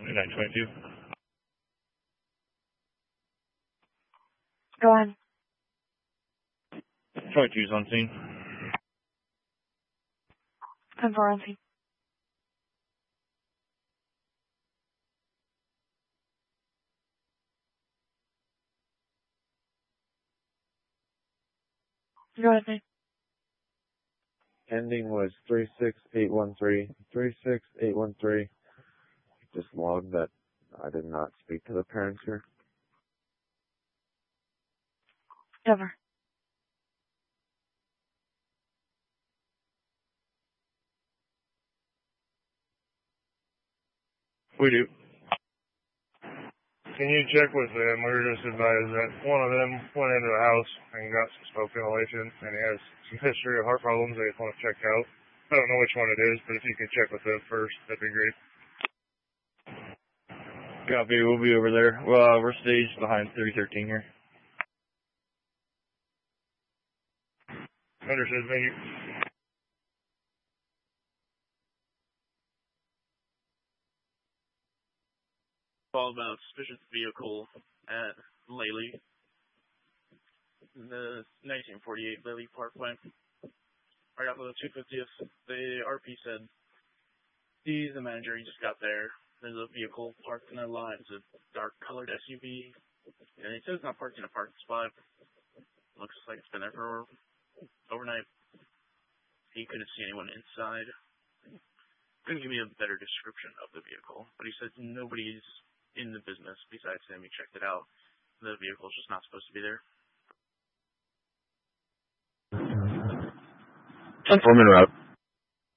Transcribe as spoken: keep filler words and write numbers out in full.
nine twenty-two. Go on. twenty-two's on scene. ten four on scene. Go ahead, man. Ending was three six eight one three. three six eight one three. Just logged that I did not speak to the parents here. Cover. We do. Can you check with them? We were just advised that one of them went into the house and got some smoke inhalation, and he has some history of heart problems they just want to check out. I don't know which one it is, but if you could check with them first, that'd be great. Copy, we'll be over there. Well, uh, we're staged behind thirty thirteen here. Understood, thank you. All about suspicious vehicle at Lely, the nineteen forty-eight Lely Parkway. Right off of the two fiftieth, the R P said, he's the manager, he just got there. There's a vehicle parked in a lot. It's a dark colored S U V. And he says it's not parked in a parking spot. Looks like it's been there for overnight. He couldn't see anyone inside. Couldn't give me a better description of the vehicle, but he said nobody's in the business besides him. He checked it out. The vehicle's just not supposed to be there. Foreman route.